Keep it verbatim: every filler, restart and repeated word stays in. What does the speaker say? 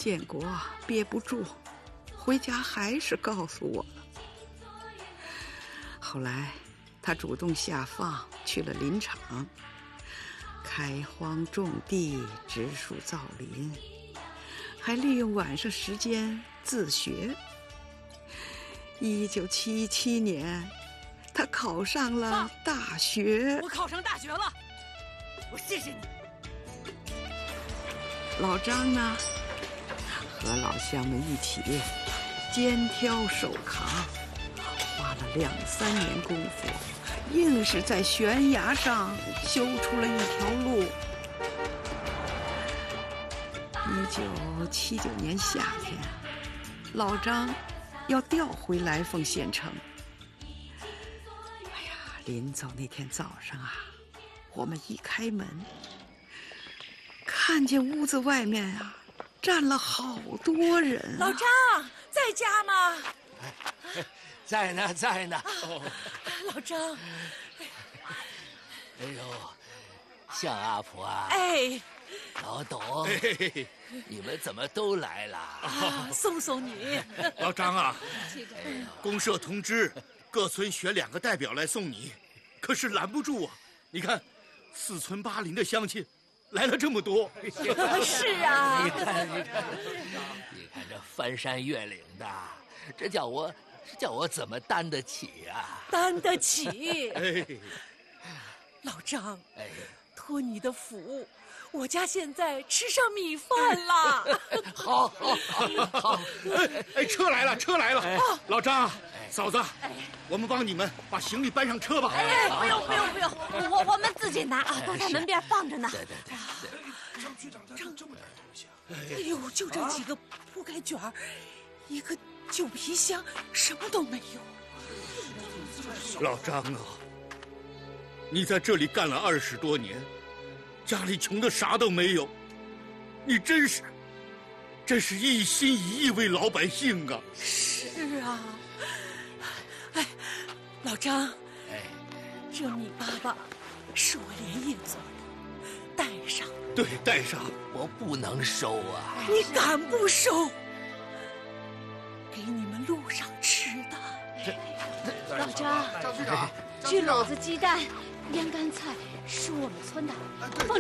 建国憋不住，回家还是告诉我了。后来他主动下放去了林场，开荒种地，植树造林，还利用晚上时间自学。一九七七年，他考上了大学。 我考上大学了，我谢谢你。 老张呢，和老乡们一起肩挑手扛，花了两三年功夫，硬是在悬崖上修出了一条路。一九七九年夏天，老张要调回来凤县城。哎呀，临走那天早上啊，我们一开门，看见屋子外面啊站了好多人、啊。 老张在家吗？ 在呢，在呢。 哦、老张， 哎呦，向阿婆啊！ 哎， 老董，哎、你们怎么都来了？ 啊，送送你。 老张啊，公社通知各村选两个代表来送你，可是拦不住啊！你看，四村八邻的乡亲来了这么多。 是啊， 你看，你看，你看这翻山越岭的，这叫我。这叫我怎么担得起啊？ 担得起！ 哎， 老张， 哎， 托你的福，我家现在吃上米饭了。 好，好，好，好！ 哎哎，车来了，车来了！哎、老张，嫂子，哎、我们帮你们把行李搬上车吧。 哎，不用，不用，不用，我我们自己拿啊，都在门边放着呢。 对对对。 张局长带了这么点东西啊！ 哎呦，就这几个铺盖卷儿，一个。旧皮箱什么都没有。 老张啊，你在这里干了二十多年，家里穷的啥都没有，你真是，真是一心一意为老百姓啊！ 是啊，哎，老张， 哎， 这米粑粑是我连夜做的，带上。 对，带上。 我不能收啊！ 你敢不收？给你们路上吃的。 老张， 张局长， 这篓子鸡蛋、腌干菜是我们村的，放